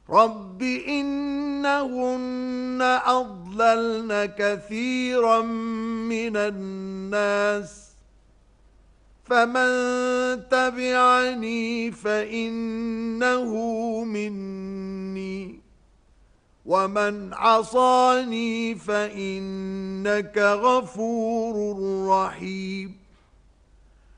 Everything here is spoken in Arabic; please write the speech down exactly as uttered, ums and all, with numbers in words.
رب إنهن أضللن كثيرا من الناس فمن تبعني فإنه مني ومن عصاني فإنك غفور رحيم